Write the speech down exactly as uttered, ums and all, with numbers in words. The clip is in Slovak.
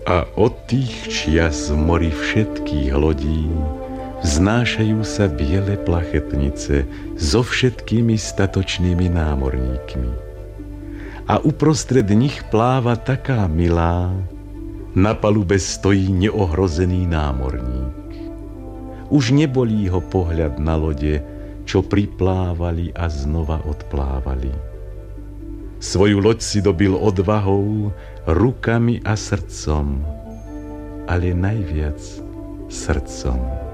A od tých čias v mori všetkých lodí vznášajú sa biele plachetnice so všetkými statočnými námorníkmi. A uprostred nich pláva taká milá, na palube stojí neohrozený námorník. Už nebolí ho pohľad na lode, čo priplávali a znova odplávali. Svoju loď si dobil odvahou, rukami a srdcom, ale najviac srdcom.